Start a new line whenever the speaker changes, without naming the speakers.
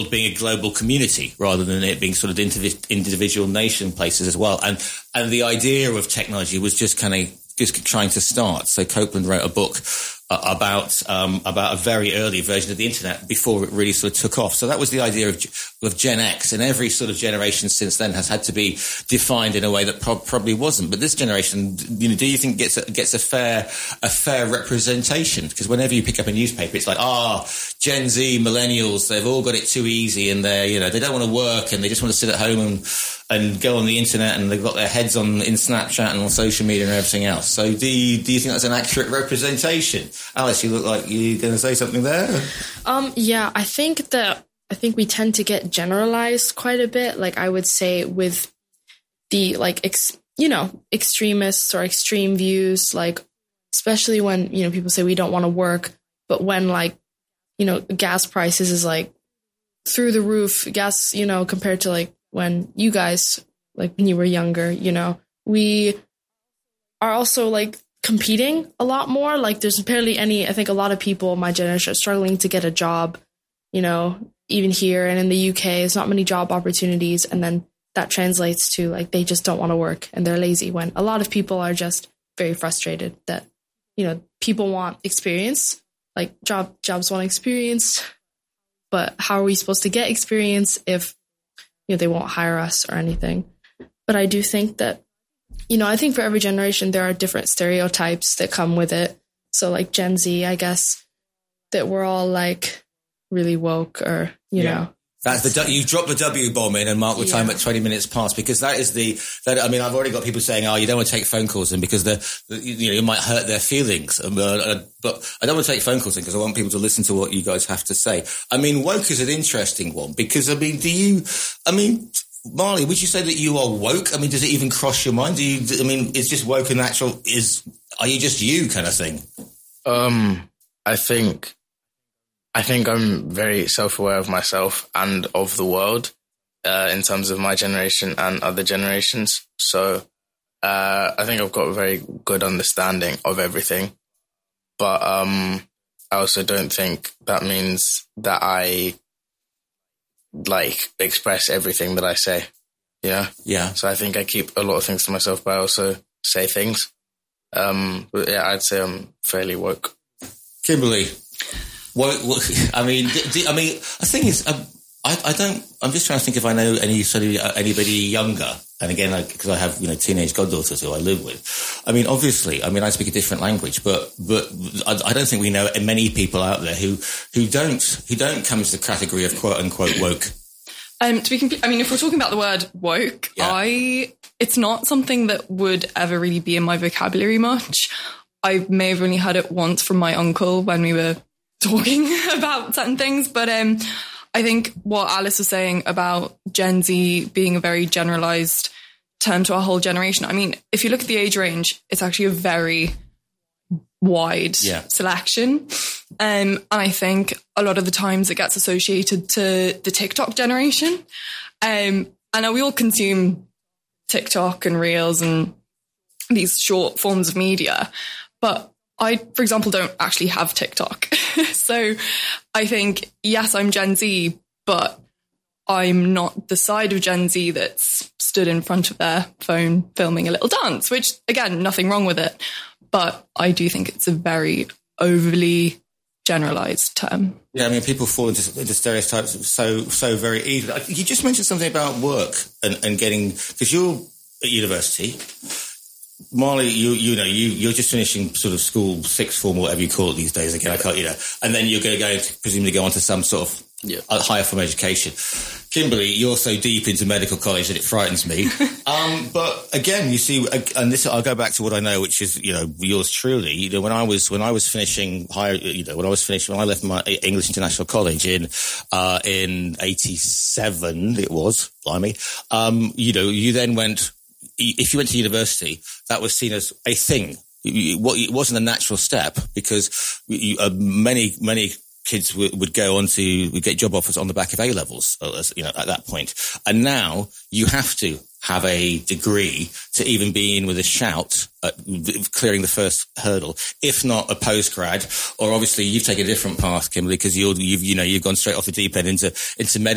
being a global community rather than it being sort of individual nation places as well. And the idea of technology was just trying to start. So Copeland wrote a book about a very early version of the internet before it really sort of took off. So that was the idea of Gen X, and every sort of generation since then has had to be defined in a way that probably wasn't. But this generation, do you think gets a fair representation? Because whenever you pick up a newspaper, it's like, Gen Z, millennials, they've all got it too easy, and they don't want to work, and they just want to sit at home and go on the internet, and they've got their heads in Snapchat and on social media and everything else. So do you think that's an accurate representation? Alice, you look like you're going to say something there.
Yeah, I think we tend to get generalized quite a bit. Like, I would say with the extremists or extreme views, like especially when people say we don't want to work, but when gas prices is like through the roof, gas compared to like when you guys, like when you were younger, we are also like competing a lot more. Like, there's barely any, I think a lot of people in my generation are struggling to get a job, even here and in the UK, there's not many job opportunities. And then that translates to like, they just don't want to work and they're lazy, when a lot of people are just very frustrated that, people want experience, like jobs want experience, but how are we supposed to get experience if, they won't hire us or anything? But I do think that, I think for every generation, there are different stereotypes that come with it. So like Gen Z, I guess, that we're all like really woke, or, you know.
That's you dropped the W bomb in and marked the time at 20 minutes past, because that is I've already got people saying, you don't want to take phone calls in because you might hurt their feelings. But I don't want to take phone calls in because I want people to listen to what you guys have to say. I mean, woke is an interesting one because, Marley, would you say that you are woke? I mean, does it even cross your mind? Is just woke a natural, are you just you kind of thing?
I think I'm very self-aware of myself and of the world, in terms of my generation and other generations. So, I think I've got a very good understanding of everything. But, I also don't think that means that I express everything that I say. Yeah. So I think I keep a lot of things to myself, but I also say things. But yeah, I'd say I'm fairly woke.
Kimberly, the thing is, I'm just trying to think if I know anybody younger. And again, because I have, teenage goddaughters who I live with. I mean, obviously, I speak a different language, but I don't think we know many people out there who don't come to the category of quote unquote woke.
If we're talking about the word woke, it's not something that would ever really be in my vocabulary much. I may have only heard it once from my uncle when we were talking about certain things, but I think what Alice was saying about Gen Z being a very generalized term to our whole generation. I mean, if you look at the age range, it's actually a very wide selection. And I think a lot of the times it gets associated to the TikTok generation. I know we all consume TikTok and Reels and these short forms of media, but I, for example, don't actually have TikTok. So I think, yes, I'm Gen Z, but I'm not the side of Gen Z that's stood in front of their phone filming a little dance, which, again, nothing wrong with it. But I do think it's a very overly generalized term.
Yeah, people fall into stereotypes so very easily. You just mentioned something about work and getting, because you're at university. Marley, you're just finishing sort of school, sixth form, or whatever you call it these days. Again, I can't, and then you're going to presumably go on to some sort of higher form education. Kimberly, you're so deep into medical college that it frightens me. But again, you see, and this, I'll go back to what I know, which is, yours truly. When I was finishing higher, when I left my English International College in 87, it was, blimey, you then went. If you went to university, that was seen as a thing. It wasn't a natural step because many kids would go on to get job offers on the back of A levels, at that point. And now you have to have a degree to even be in with a shout at clearing the first hurdle, if not a postgrad. Or obviously you've taken a different path, Kimberly, because you've gone straight off the deep end into medicine.